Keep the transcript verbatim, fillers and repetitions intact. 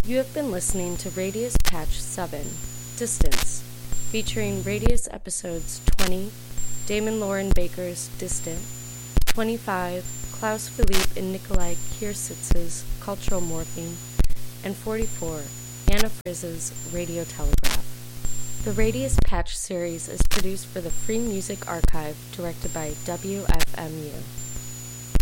You have been listening to Radius Patch seven, Distance, featuring Radius episodes twenty, Damon Lauren Baker's Distant, twenty-five, Klaus Philippe and Nikolai Kiersitz's Cultural Morphing, and forty-four, Anna Frizz's Radio Telegraph. The Radius Patch series is produced for the Free Music Archive, directed by W F M U.